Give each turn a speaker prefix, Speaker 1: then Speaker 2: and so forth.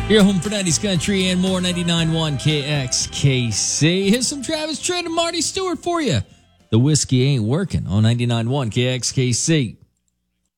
Speaker 1: Your home for 90s country and more, 99.1 KXKC. Here's some Travis Tritt and Marty Stewart for you. The whiskey ain't working on 99.1 KXKC.